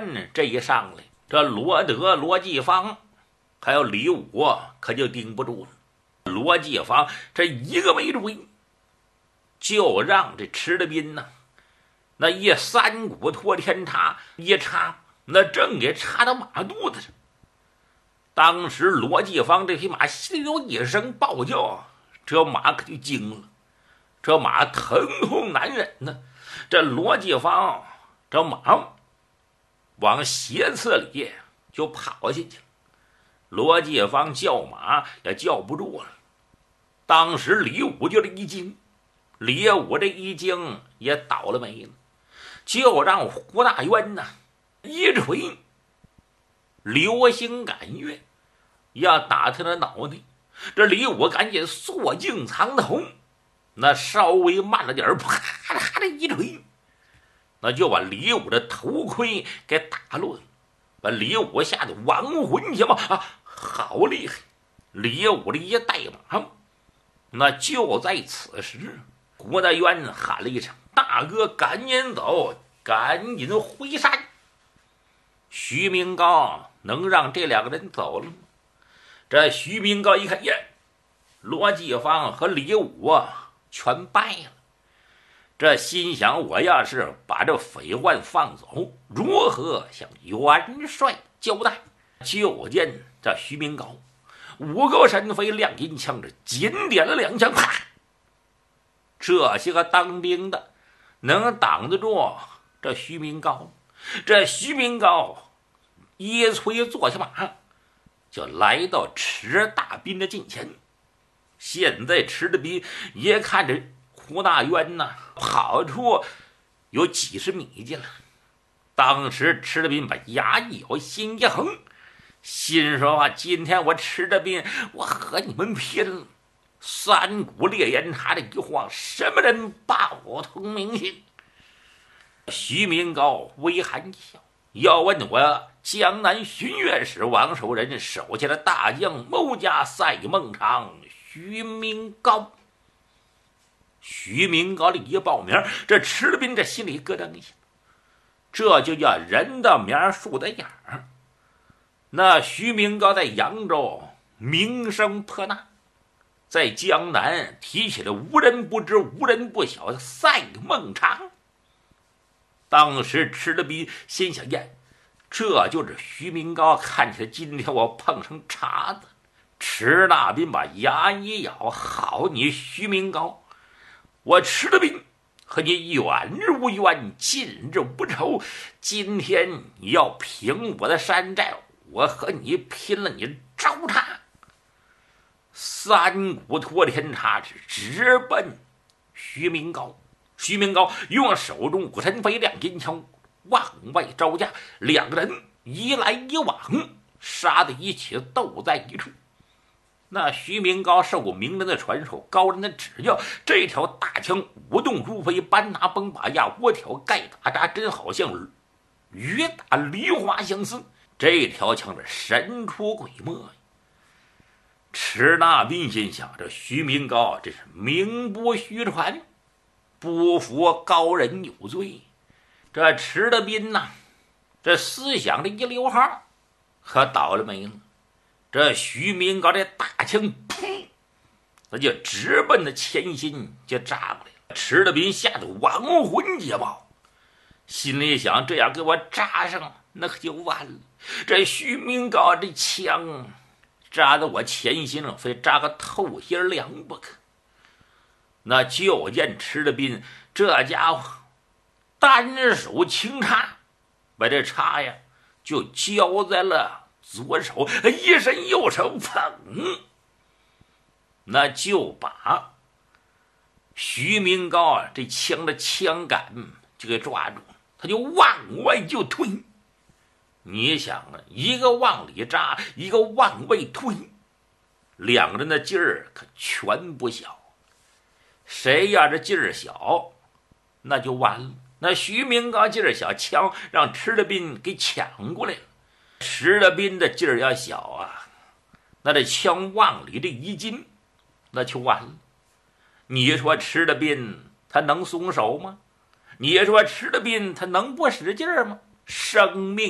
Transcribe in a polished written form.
渊这一上来，这罗德、罗继芳还有李武可就顶不住了。罗继芳这一个没追，就让这池德斌呢，那一三股托天叉一插，那正给插到马肚子上。当时罗继芳这匹马心里有一声暴叫，这马可就惊了，这马疼痛难忍呢。这罗继芳这马往斜刺里就跑进去了，罗继芳叫马也叫不住了。当时李武就这一惊，李武这一惊也倒了霉了，就让胡大渊呢一锤流星赶月，要打他的脑袋。这李武赶紧缩颈藏头，那稍微慢了点，啪啦的一锤，那就把李武的头盔给打落了，把李武吓得亡魂邪嘛啊，好厉害！李武的一带马，那就在此时，胡大渊喊了一声：“大哥，赶紧走，赶紧回山！”徐明高能让这两个人走了吗？这徐明高一看，耶，罗继芳和李武全败了。这心想，我要是把这匪患放走，如何向元帅交代？就见这徐明高五个神飞亮银枪，这紧点了两枪，啪！这些个当兵的能挡得住这徐明高？这徐明高一催坐下马，就来到池大斌的近前。现在池大斌也看着胡大渊呐跑出有几十米去了。当时池大斌把牙一咬，心一横，心说啊，今天我池大斌我和你们拼了！三股烈焰叉的一晃，什么人报通明信？徐明高微含一笑，要问我江南巡阅使王守仁手下的大将牟家赛孟尝徐明高。徐明高的一报名，这池斌这心里咯噔一下，这就叫人的名树的眼儿。那徐明高在扬州名声颇大，在江南提起了无人不知无人不晓的赛孟尝。当时池德斌心想，呀，这就是徐明高，看起来今天我碰上茬子。池大斌把牙一咬，好你徐明高，我池德斌和你远日无冤，近日无仇，今天你要平我的山寨，我和你拼了，你招他！三股托天叉直奔徐明高。徐明高用手中五神飞亮银枪往外招架，两个人一来一往，杀在一起，斗在一处。那徐明高受过名人的传授，高人的指教，这条大枪舞动如飞，搬拿崩把压，窝挑盖打扎，真好像雨打梨花相似。这条枪是神出鬼没。池大斌心想，这徐明高这是名不虚传，不服高人有罪。这池大斌呐，这思想这一溜号，可倒了霉了。这徐明高这大枪噗，那就直奔那前心就扎过来了。池大斌吓得亡魂皆冒，心里想，这样给我扎上那可就完了。这徐明高这枪扎到我前心上，非扎个透心凉不可。那就见池大斌这家伙单手轻插，把这叉呀就交在了左手，一伸右手，砰，那就把徐明高这枪的枪杆就给抓住了，他就往外就推。你想啊，一个往里扎，一个往外推，两个人的劲儿可全不小。谁要是劲儿小，那就完了。那徐明高劲儿小，枪让池大斌给抢过来了。池大斌的劲儿要小啊，那这枪往里这一进，那就完了。你说池大斌他能松手吗？你说池大斌他能不使劲儿吗？生命